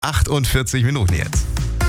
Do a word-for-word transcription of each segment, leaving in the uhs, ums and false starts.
achtundvierzig Minuten jetzt.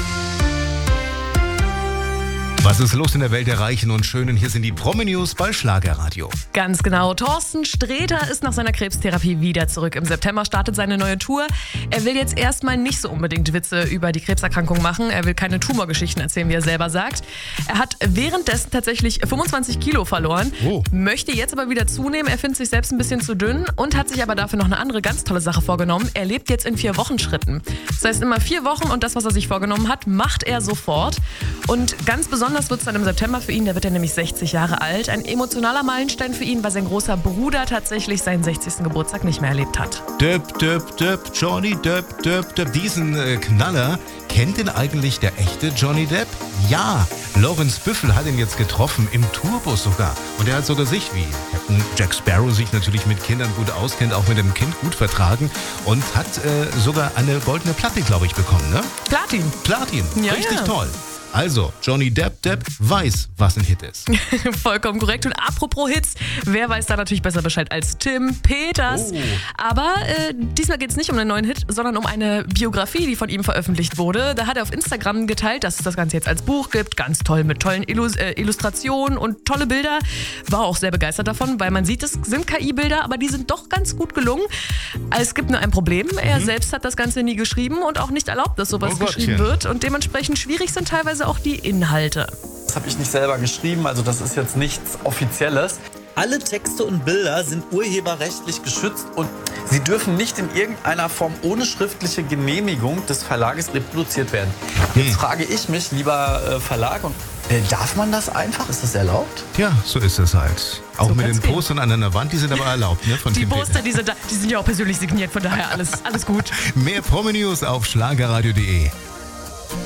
Was ist los in der Welt der Reichen und Schönen? Hier sind die Promi-News bei Schlagerradio. Ganz genau. Thorsten Sträter ist nach seiner Krebstherapie wieder zurück. Im September startet seine neue Tour. Er will jetzt erstmal nicht so unbedingt Witze über die Krebserkrankung machen. Er will keine Tumorgeschichten erzählen, wie er selber sagt. Er hat währenddessen tatsächlich fünfundzwanzig Kilo verloren, Oh. möchte jetzt aber wieder zunehmen. Er findet sich selbst ein bisschen zu dünn und hat sich aber dafür noch eine andere ganz tolle Sache vorgenommen. Er lebt jetzt in Vier-Wochen-Schritten. Das heißt, immer vier Wochen und das, was er sich vorgenommen hat, macht er sofort. Und ganz besonders wird es dann im September für ihn, da wird er nämlich sechzig Jahre alt. Ein emotionaler Meilenstein für ihn, weil sein großer Bruder tatsächlich seinen sechzigsten Geburtstag nicht mehr erlebt hat. Döp, döp, döp, Johnny Depp, döp, döp. Diesen äh, Knaller, kennt denn eigentlich der echte Johnny Depp? Ja, Lawrence Büffel hat ihn jetzt getroffen, im Tourbus sogar. Und er hat sogar sich, wie Captain Jack Sparrow sich natürlich mit Kindern gut auskennt, auch mit dem Kind gut vertragen und hat äh, sogar eine goldene Platte, glaube ich, bekommen, ne? Platin. Platin, Ja, richtig ja. toll. Also, Johnny Depp, Depp weiß, was ein Hit ist. Vollkommen korrekt. Und apropos Hits, wer weiß da natürlich besser Bescheid als Tim Peters. Oh. Aber äh, diesmal geht es nicht um einen neuen Hit, sondern um eine Biografie, die von ihm veröffentlicht wurde. Da hat er auf Instagram geteilt, dass es das Ganze jetzt als Buch gibt. Ganz toll, mit tollen Illus- äh, Illustrationen und tolle Bilder. War auch sehr begeistert davon, weil man sieht, es sind K I-Bilder, aber die sind doch ganz gut gelungen. Es gibt nur ein Problem. Er Mhm. selbst hat das Ganze nie geschrieben und auch nicht erlaubt, dass sowas Oh Gottchen. geschrieben wird. Und dementsprechend schwierig sind teilweise auch die Inhalte. Das habe ich nicht selber geschrieben, also das ist jetzt nichts Offizielles. Alle Texte und Bilder sind urheberrechtlich geschützt und sie dürfen nicht in irgendeiner Form ohne schriftliche Genehmigung des Verlages reproduziert werden. Jetzt Hm. frage ich mich, lieber äh, Verlag, und, äh, darf man das einfach? Ist das erlaubt? Ja, so ist es halt. Auch So mit kann's den gehen. Postern an einer Wand, die sind aber erlaubt, ne? Von Die Tim Poster, Peters. die sind, da, die sind ja auch persönlich signiert, von daher alles, alles gut. Mehr Promi-News auf schlagerradio punkt de.